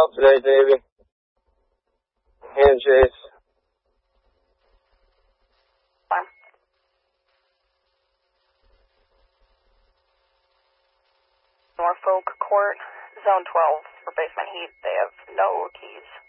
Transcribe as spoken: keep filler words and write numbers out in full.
out today, Davey. And Chase. Fine. Norfolk Court, Zone twelve for basement heat. They have no keys.